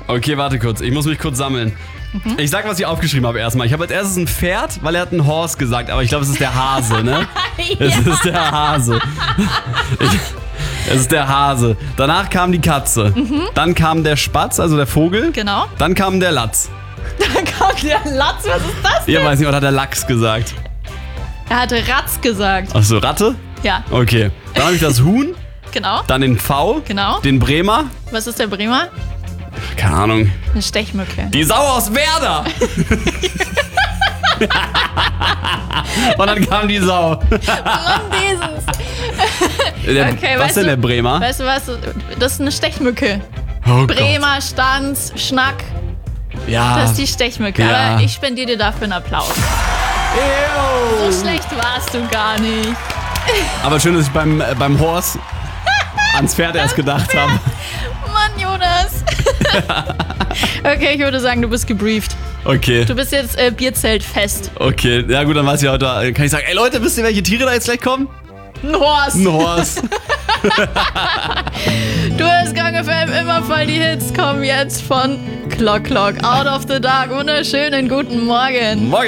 Okay, warte kurz. Ich muss mich kurz sammeln. Ich sag, was ich aufgeschrieben habe erstmal. Ich habe als erstes ein Pferd, weil er hat ein Horse gesagt. Aber ich glaube, es ist der Hase, ne? Es ist der Hase. Es ist der Hase. Danach kam die Katze. Dann kam der Spatz, also der Vogel. Genau. Dann kam der Latz. Dann kommt der Latz. Was ist das denn? Ich weiß nicht, was hat der Lachs gesagt? Er hatte Ratz gesagt. Achso, Ratte? Ja, Okay. Dann habe ich das Huhn, genau. dann den V, Genau. den Bremer. Was ist der Bremer? Keine Ahnung. Eine Stechmücke. Die Sau aus Werder! Und dann kam die Sau. Mann, dieses. Okay, Was weißt denn du- der Bremer? Weißt du was? Das ist eine Stechmücke. Oh Bremer, Stanz, Schnack. Gott. Ja. Das ist die Stechmücke. Ja. Aber ich spendiere dir dafür einen Applaus. Ew. So schlecht warst du gar nicht. Aber schön, dass ich beim Horse ans Pferd erst gedacht habe. Mann, Jonas. Okay, ich würde sagen, du bist gebrieft. Okay. Du bist jetzt Bierzeltfest. Okay. Ja gut, dann weiß ich heute, kann ich sagen, ey Leute, wisst ihr, welche Tiere da jetzt gleich kommen? Ein Horst. Ein Horse. Du hörst Gang FM, immer voll die Hits kommen jetzt von Clock Clock, Out of the Dark. Wunderschönen guten Morgen. Morgen.